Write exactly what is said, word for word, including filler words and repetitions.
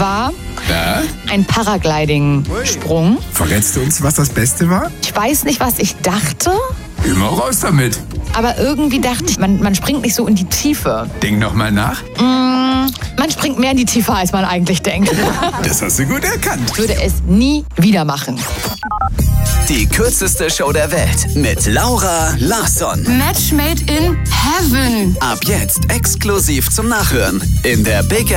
war Ja? ein Paragliding-Sprung. Verrätst du uns, was das Beste war? Ich weiß nicht, was ich dachte, Immer raus damit. aber irgendwie dachte ich, man, man springt nicht so in die Tiefe. Denk noch mal nach. Mm, man springt mehr in die Tiefe, als man eigentlich denkt. Das hast du gut erkannt. Ich würde es nie wieder machen. Die kürzeste Show der Welt mit Laura Larsson. Match made in heaven. Ab jetzt exklusiv zum Nachhören in der Big